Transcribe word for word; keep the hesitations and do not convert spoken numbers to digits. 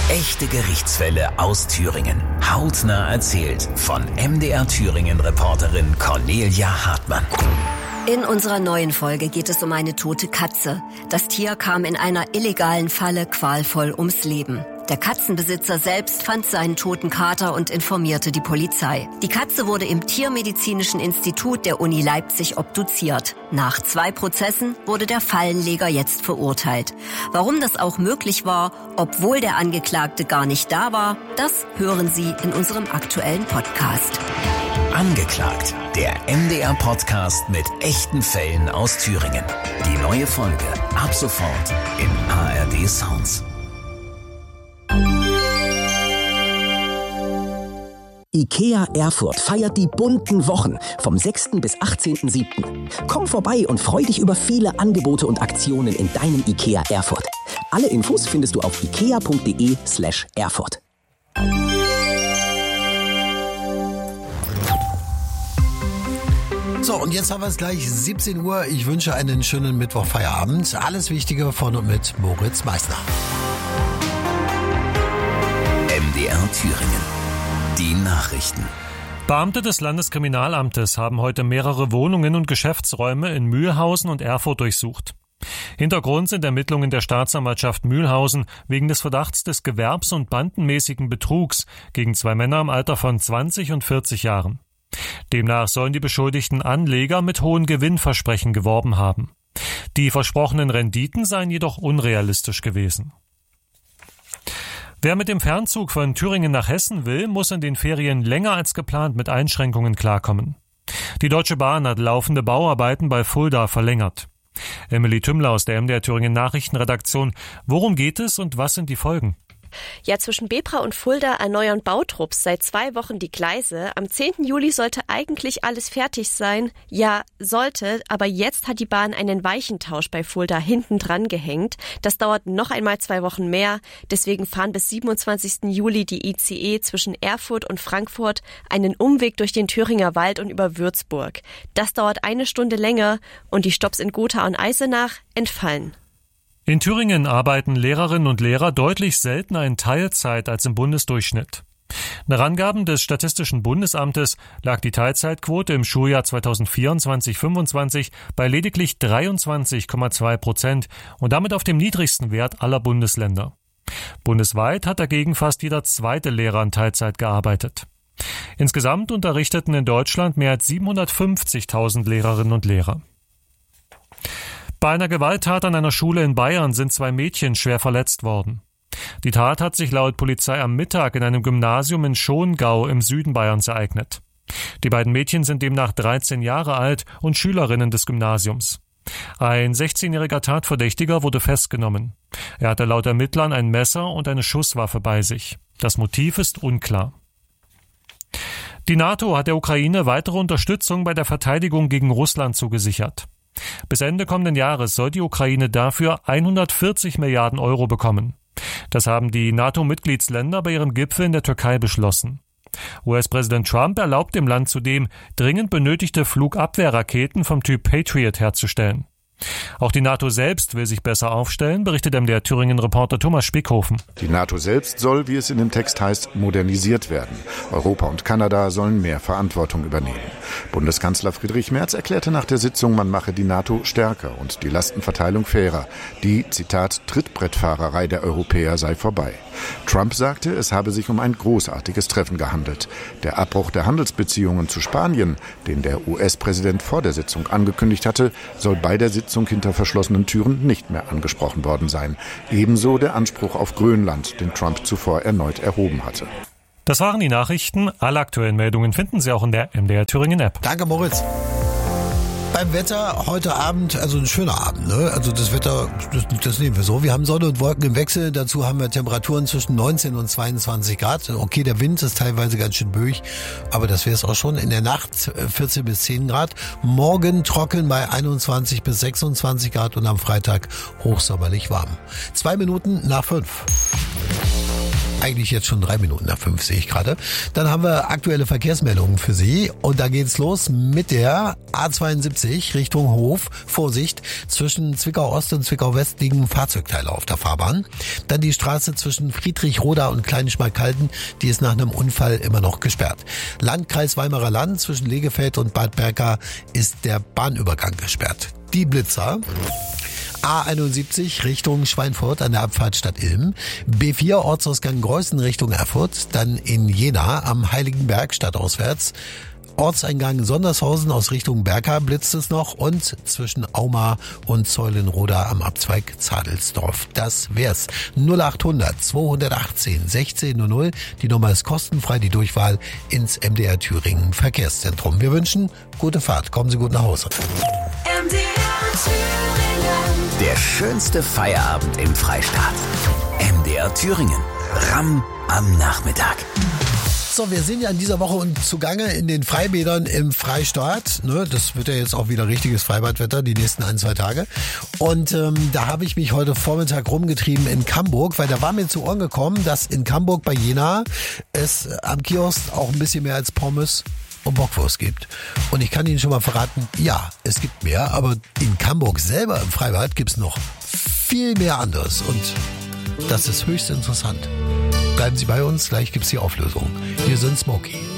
Echte Gerichtsfälle aus Thüringen. Hautnah erzählt von M D R Thüringen-Reporterin Cornelia Hartmann. In unserer neuen Folge geht es um eine tote Katze. Das Tier kam in einer illegalen Falle qualvoll ums Leben. Der Katzenbesitzer selbst fand seinen toten Kater und informierte die Polizei. Die Katze wurde im Tiermedizinischen Institut der Uni Leipzig obduziert. Nach zwei Prozessen wurde der Fallenleger jetzt verurteilt. Warum das auch möglich war, obwohl der Angeklagte gar nicht da war, das hören Sie in unserem aktuellen Podcast. Angeklagt, der M D R-Podcast mit echten Fällen aus Thüringen. Die neue Folge ab sofort in A R D Sounds. IKEA Erfurt feiert die bunten Wochen vom sechsten bis achtzehnten siebten Komm vorbei und freu dich über viele Angebote und Aktionen in deinem IKEA Erfurt. Alle Infos findest du auf ikea.de slash Erfurt. So, und jetzt haben wir es gleich siebzehn Uhr. Ich wünsche einen schönen Mittwochfeierabend. Alles Wichtige von und mit Moritz Meissner. M D R Thüringen. Die Nachrichten. Beamte des Landeskriminalamtes haben heute mehrere Wohnungen und Geschäftsräume in Mühlhausen und Erfurt durchsucht. Hintergrund sind Ermittlungen der Staatsanwaltschaft Mühlhausen wegen des Verdachts des gewerbs- und bandenmäßigen Betrugs gegen zwei Männer im Alter von zwanzig und vierzig Jahren. Demnach sollen die beschuldigten Anleger mit hohen Gewinnversprechen geworben haben. Die versprochenen Renditen seien jedoch unrealistisch gewesen. Wer mit dem Fernzug von Thüringen nach Hessen will, muss in den Ferien länger als geplant mit Einschränkungen klarkommen. Die Deutsche Bahn hat laufende Bauarbeiten bei Fulda verlängert. Emily Tümmler aus der M D R Thüringen Nachrichtenredaktion. Worum geht es und was sind die Folgen? Ja, zwischen Bebra und Fulda erneuern Bautrupps seit zwei Wochen die Gleise. Am zehnten Juli sollte eigentlich alles fertig sein. Ja, sollte, aber jetzt hat die Bahn einen Weichentausch bei Fulda hinten dran gehängt. Das dauert noch einmal zwei Wochen mehr. Deswegen fahren bis siebenundzwanzigsten Juli die I C E zwischen Erfurt und Frankfurt einen Umweg durch den Thüringer Wald und über Würzburg. Das dauert eine Stunde länger und die Stopps in Gotha und Eisenach entfallen. In Thüringen arbeiten Lehrerinnen und Lehrer deutlich seltener in Teilzeit als im Bundesdurchschnitt. Nach Angaben des Statistischen Bundesamtes lag die Teilzeitquote im Schuljahr zweitausendvierundzwanzig fünfundzwanzig bei lediglich dreiundzwanzig Komma zwei Prozent und damit auf dem niedrigsten Wert aller Bundesländer. Bundesweit hat dagegen fast jeder zweite Lehrer in Teilzeit gearbeitet. Insgesamt unterrichteten in Deutschland mehr als siebenhundertfünfzigtausend Lehrerinnen und Lehrer. Bei einer Gewalttat an einer Schule in Bayern sind zwei Mädchen schwer verletzt worden. Die Tat hat sich laut Polizei am Mittag in einem Gymnasium in Schongau im Süden Bayerns ereignet. Die beiden Mädchen sind demnach dreizehn Jahre alt und Schülerinnen des Gymnasiums. Ein sechzehnjähriger Tatverdächtiger wurde festgenommen. Er hatte laut Ermittlern ein Messer und eine Schusswaffe bei sich. Das Motiv ist unklar. Die NATO hat der Ukraine weitere Unterstützung bei der Verteidigung gegen Russland zugesichert. Bis Ende kommenden Jahres soll die Ukraine dafür hundertvierzig Milliarden Euro bekommen. Das haben die NATO-Mitgliedsländer bei ihrem Gipfel in der Türkei beschlossen. U S-Präsident Trump erlaubt dem Land zudem, dringend benötigte Flugabwehrraketen vom Typ Patriot herzustellen. Auch die NATO selbst will sich besser aufstellen, berichtet M D R Thüringen-Reporter Thomas Spickhofen. Die NATO selbst soll, wie es in dem Text heißt, modernisiert werden. Europa und Kanada sollen mehr Verantwortung übernehmen. Bundeskanzler Friedrich Merz erklärte nach der Sitzung, man mache die NATO stärker und die Lastenverteilung fairer. Die, Zitat, Trittbrettfahrerei der Europäer sei vorbei. Trump sagte, es habe sich um ein großartiges Treffen gehandelt. Der Abbruch der Handelsbeziehungen zu Spanien, den der U S-Präsident vor der Sitzung angekündigt hatte, soll bei der Sitzung hinter verschlossenen Türen nicht mehr angesprochen worden sein. Ebenso der Anspruch auf Grönland, den Trump zuvor erneut erhoben hatte. Das waren die Nachrichten. Alle aktuellen Meldungen finden Sie auch in der M D R Thüringen App. Danke, Moritz. Beim Wetter heute Abend, also ein schöner Abend, ne? Also das Wetter, das, das nehmen wir so. Wir haben Sonne und Wolken im Wechsel. Dazu haben wir Temperaturen zwischen neunzehn und zweiundzwanzig Grad. Okay, der Wind ist teilweise ganz schön böig, aber das wäre es auch schon. In der Nacht vierzehn bis zehn Grad. Morgen trocken bei einundzwanzig bis sechsundzwanzig Grad und am Freitag hochsommerlich warm. Zwei Minuten nach fünf. Eigentlich jetzt schon drei Minuten nach fünf, sehe ich gerade. Dann haben wir aktuelle Verkehrsmeldungen für Sie. Und da geht's los mit der A zweiundsiebzig Richtung Hof. Vorsicht, zwischen Zwickau Ost und Zwickau West liegen Fahrzeugteile auf der Fahrbahn. Dann die Straße zwischen Friedrichroda und Kleinschmalkalden, die ist nach einem Unfall immer noch gesperrt. Landkreis Weimarer Land zwischen Legefeld und Bad Berka ist der Bahnübergang gesperrt. Die Blitzer. A einundsiebzig Richtung Schweinfurt an der Abfahrt Stadt Ilm. B vier Ortsausgang Greußen Richtung Erfurt. Dann in Jena am Heiligenberg stadtauswärts. Ortseingang Sondershausen aus Richtung Berka blitzt es noch und zwischen Auma und Zeulenroda am Abzweig Zadelsdorf. Das wär's. null achthundert zweihundertachtzehn sechzehn null null. Die Nummer ist kostenfrei, die Durchwahl ins M D R Thüringen Verkehrszentrum. Wir wünschen gute Fahrt. Kommen Sie gut nach Hause. M D R Thüringen. Der schönste Feierabend im Freistaat. M D R Thüringen. Ramm am Nachmittag. So, wir sind ja in dieser Woche und zugange in den Freibädern im Freistaat. Ne, das wird ja jetzt auch wieder richtiges Freibadwetter, die nächsten ein, zwei Tage. Und ähm, da habe ich mich heute Vormittag rumgetrieben in Camburg, weil da war mir zu Ohren gekommen, dass in Camburg bei Jena es am Kiosk auch ein bisschen mehr als Pommes und Bockwurst gibt. Und ich kann Ihnen schon mal verraten, ja, es gibt mehr, aber in Camburg selber im Freibad gibt es noch viel mehr anderes. Und das ist höchst interessant. Bleiben Sie bei uns, gleich gibt's die Auflösung. Wir sind Smokey.